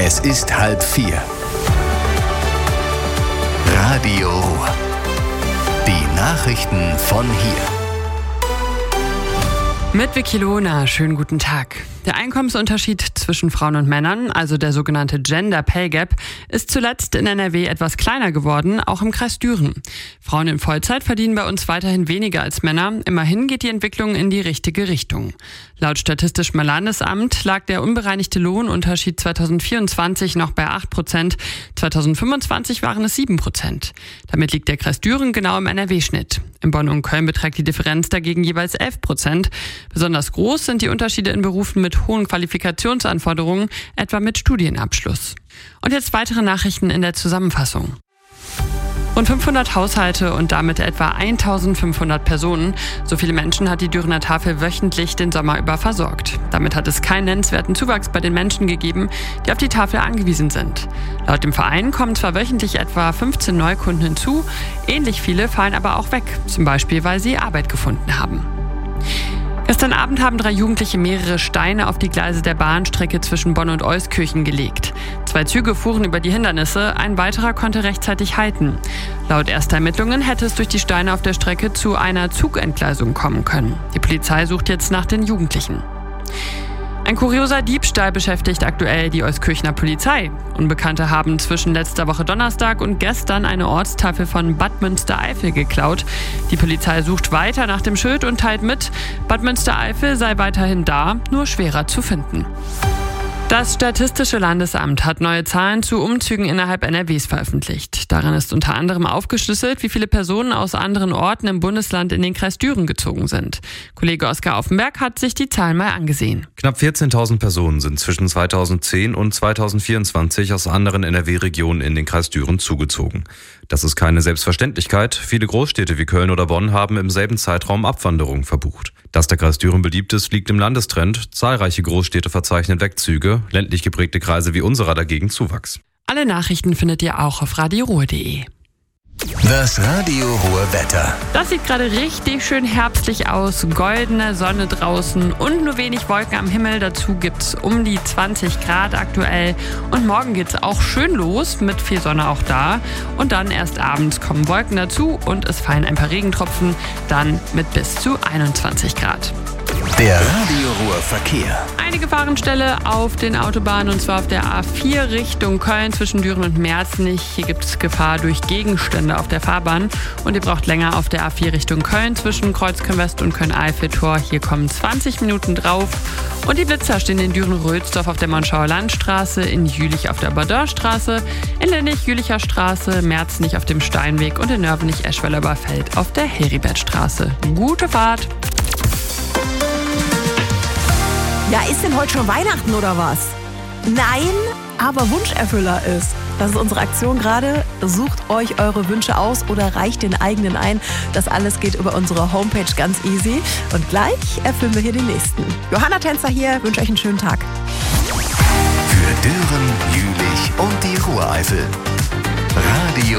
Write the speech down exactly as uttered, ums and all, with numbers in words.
Es ist halb vier. Radio Ruhr. Die Nachrichten von hier. Mit Vicky Lohner, schönen guten Tag. Der Einkommensunterschied zwischen Frauen und Männern, also der sogenannte Gender Pay Gap, ist zuletzt in N R W etwas kleiner geworden, auch im Kreis Düren. Frauen in Vollzeit verdienen bei uns weiterhin weniger als Männer. Immerhin geht die Entwicklung in die richtige Richtung. Laut Statistischem Landesamt lag der unbereinigte Lohnunterschied zweitausendvierundzwanzig noch bei acht Prozent. zweitausendfünfundzwanzig waren es sieben Prozent. Damit liegt der Kreis Düren genau im N R W-Schnitt. In Bonn und Köln beträgt die Differenz dagegen jeweils elf Prozent. Besonders groß sind die Unterschiede in Berufen mit hohen Qualifikationsanforderungen, etwa mit Studienabschluss. Und jetzt weitere Nachrichten in der Zusammenfassung. Rund fünfhundert Haushalte und damit etwa eintausendfünfhundert Personen. So viele Menschen hat die Dürener Tafel wöchentlich den Sommer über versorgt. Damit hat es keinen nennenswerten Zuwachs bei den Menschen gegeben, die auf die Tafel angewiesen sind. Laut dem Verein kommen zwar wöchentlich etwa fünfzehn Neukunden hinzu, ähnlich viele fallen aber auch weg, zum Beispiel weil sie Arbeit gefunden haben. Gestern Abend haben drei Jugendliche mehrere Steine auf die Gleise der Bahnstrecke zwischen Bonn und Euskirchen gelegt. Zwei Züge fuhren über die Hindernisse, ein weiterer konnte rechtzeitig halten. Laut erster Ermittlungen hätte es durch die Steine auf der Strecke zu einer Zugentgleisung kommen können. Die Polizei sucht jetzt nach den Jugendlichen. Ein kurioser Diebstahl beschäftigt aktuell die Euskirchener Polizei. Unbekannte haben zwischen letzter Woche Donnerstag und gestern eine Ortstafel von Bad Münstereifel geklaut. Die Polizei sucht weiter nach dem Schild und teilt mit, Bad Münstereifel sei weiterhin da, nur schwerer zu finden. Das Statistische Landesamt hat neue Zahlen zu Umzügen innerhalb N R Ws veröffentlicht. Darin ist unter anderem aufgeschlüsselt, wie viele Personen aus anderen Orten im Bundesland in den Kreis Düren gezogen sind. Kollege Oskar Offenberg hat sich die Zahlen mal angesehen. Knapp vierzehntausend Personen sind zwischen zweitausendzehn und zweitausendvierundzwanzig aus anderen N R W-Regionen in den Kreis Düren zugezogen. Das ist keine Selbstverständlichkeit. Viele Großstädte wie Köln oder Bonn haben im selben Zeitraum Abwanderung verbucht. Dass der Kreis Düren beliebt ist, liegt im Landestrend. Zahlreiche Großstädte verzeichnen Wegzüge, ländlich geprägte Kreise wie unserer dagegen Zuwachs. Alle Nachrichten findet ihr auch auf radio ruhr punkt de. Das Radio Ruhr Wetter. Das sieht gerade richtig schön herbstlich aus. Goldene Sonne draußen und nur wenig Wolken am Himmel. Dazu gibt's um die zwanzig Grad aktuell. Und morgen geht's auch schön los, mit viel Sonne auch da. Und dann erst abends kommen Wolken dazu und es fallen ein paar Regentropfen. Dann mit bis zu einundzwanzig Grad. Der Radio Ruhr Verkehr. Eine Gefahrenstelle auf den Autobahnen, und zwar auf der A vier Richtung Köln zwischen Düren und Merzenich. Hier gibt es Gefahr durch Gegenstände auf der Fahrbahn. Und ihr braucht länger auf der A vier Richtung Köln zwischen Kreuzköln-West und Köln-Eifel-Tor. Hier kommen zwanzig Minuten drauf. Und die Blitzer stehen in Düren-Rödsdorf auf der Monschauer Landstraße, in Jülich auf der Bordörstraße, in Lennig-Jülicher Straße, Merzenich auf dem Steinweg und in Nörvenich-Eschweiler-Feld auf der Heribertstraße. Gute Fahrt! Ja, ist denn heute schon Weihnachten oder was? Nein, aber Wunscherfüller ist. Das ist unsere Aktion gerade. Sucht euch eure Wünsche aus oder reicht den eigenen ein. Das alles geht über unsere Homepage ganz easy. Und gleich erfüllen wir hier den nächsten. Johanna Tänzer hier, wünsche euch einen schönen Tag. Für Düren, Jülich und die Ruhreifel. Radio